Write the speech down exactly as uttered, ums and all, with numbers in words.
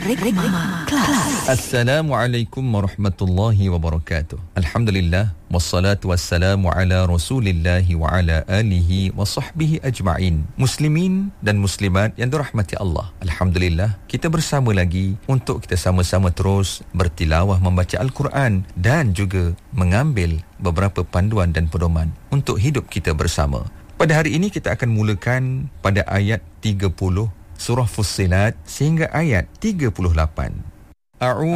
Rikmah Class. Assalamualaikum warahmatullahi wabarakatuh. Alhamdulillah wassalatu wassalamu ala Rasulillah wa ala alihi wa sahbihi ajma'in. Muslimin dan muslimat yang dirahmati Allah. Alhamdulillah kita bersama lagi untuk kita sama-sama terus bertilawah membaca Al-Quran dan juga mengambil beberapa panduan dan pedoman untuk hidup kita bersama. Pada hari ini kita akan mulakan pada ayat tiga puluh surah Fussilat sehingga ayat tiga puluh lapan. A'udzu